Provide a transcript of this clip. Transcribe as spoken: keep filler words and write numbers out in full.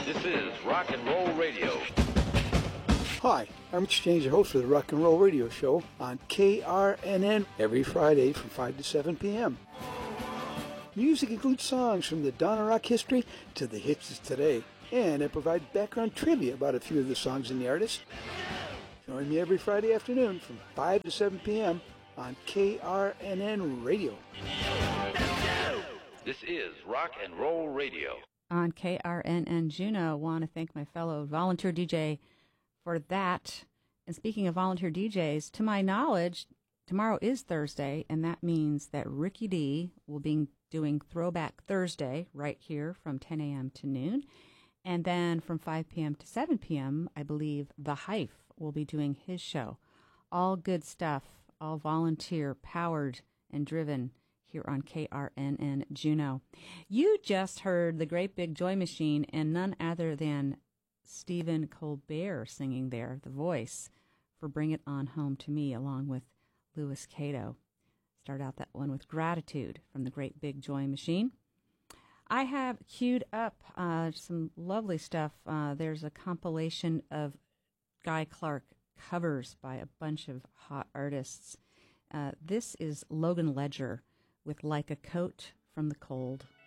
This is Rock and Roll Radio. Hi, I'm Exchange, your host for the Rock and Roll Radio Show on K R N N every Friday from five to seven p.m. Music includes songs from the dawn of rock history to the hits of today, and I provide background trivia about a few of the songs and the artists. Join me every Friday afternoon from five to seven p.m. on K R N N Radio. This is Rock and Roll Radio. On K R N N Juneau, I want to thank my fellow volunteer D J for that. And speaking of volunteer D Js, to my knowledge, tomorrow is Thursday, and that means that Ricky D will be doing Throwback Thursday right here from ten a.m. to noon. And then from five p.m. to seven p.m., I believe The Hype will be doing his show. All good stuff, all volunteer, powered, and driven here on K R N N Juneau. You just heard The Great Big Joy Machine and none other than Stephen Colbert singing there, the voice for Bring It On Home to Me, along with Louis Cato. Start out that one with Gratitude from The Great Big Joy Machine. I have queued up uh, some lovely stuff. Uh, there's a compilation of Guy Clark covers by a bunch of hot artists. Uh, this is Logan Ledger with Like a Coat from the Cold.